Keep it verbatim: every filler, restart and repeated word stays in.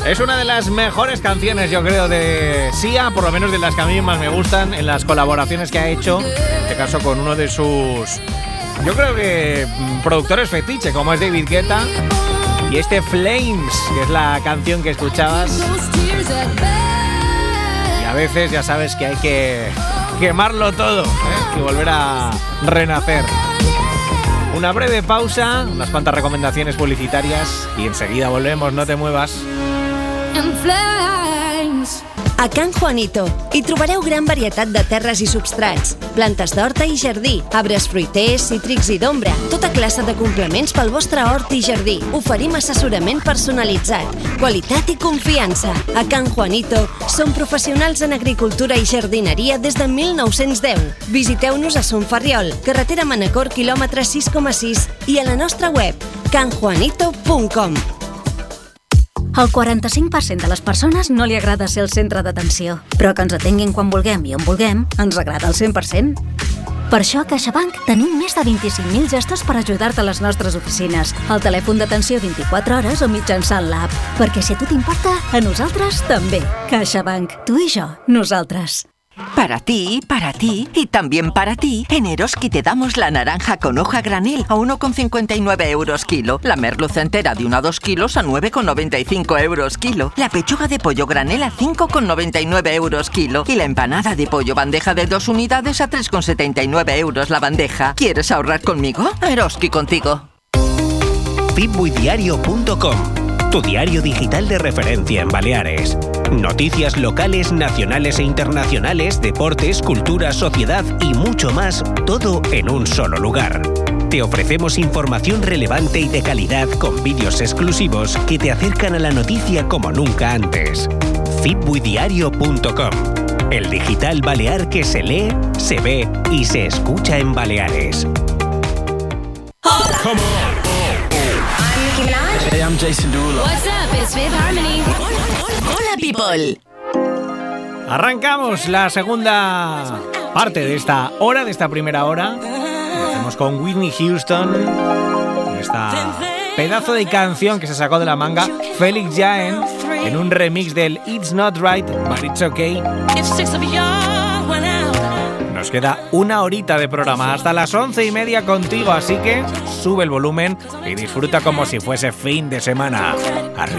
Es una de las mejores canciones, yo creo, de Sia, por lo menos de las que a mí más me gustan, en las colaboraciones que ha hecho, en este caso con uno de sus, yo creo que productores fetiche, como es David Guetta, y este Flames, que es la canción que escuchabas. Y a veces ya sabes que hay que quemarlo todo, ¿eh? Y volver a renacer. Una breve pausa, unas cuantas recomendaciones publicitarias y enseguida volvemos, no te muevas. A Can Juanito hi trobareu gran varietat de terres i substrats, plantes d'horta i jardí, arbres fruiters, cítrics i d'ombra, tota classe de complements pel vostre hort i jardí. Oferim assessorament personalitzat, qualitat i confiança. A Can Juanito som professionals en agricultura i jardineria des de mil nou-cents deu. Visiteu-nos a Son Ferriol, carretera Manacor, quilòmetre sis coma sis, i a la nostra web can juanito punt com. Al quaranta-cinc per cent de les persones no li agrada ser el centre d'atenció, però que ens atenguin quan vulguem i on vulguem ens agrada al cent per cent. Per això a CaixaBank tenim més de vint-i-cinc mil gestos per ajudar-te a les nostres oficines, al telèfon d'atenció vint-i-quatre hores o mitjançant l'app. Perquè si a tu t'importa, a nosaltres també. CaixaBank, tu i jo, nosaltres. Para ti, para ti y también para ti, en Eroski te damos la naranja con hoja granel a uno con cincuenta y nueve euros kilo, la merluza entera de uno a dos kilos a nueve con noventa y cinco euros kilo, la pechuga de pollo granel a cinco con noventa y nueve euros kilo y la empanada de pollo bandeja de dos unidades a tres con setenta y nueve euros la bandeja. ¿Quieres ahorrar conmigo? Eroski contigo. Fitbuidiario punto com, tu diario digital de referencia en Baleares. Noticias locales, nacionales e internacionales, deportes, cultura, sociedad y mucho más, todo en un solo lugar. Te ofrecemos información relevante y de calidad con vídeos exclusivos que te acercan a la noticia como nunca antes. Fitbuidiario punto com, el digital balear que se lee, se ve y se escucha en Baleares. Come on. Hey, I'm Jason Derulo. What's up? It's Fifth Harmony. Hola, people. Arrancamos la segunda parte de esta hora, de esta primera hora. Lo hacemos con Whitney Houston, esta pedazo de canción que se sacó de la manga Felix Jaehn en un remix del It's Not Right, But It's Okay. Nos queda una horita de programa hasta las once y media contigo, así que sube el volumen y disfruta como si fuese fin de semana. Arriba.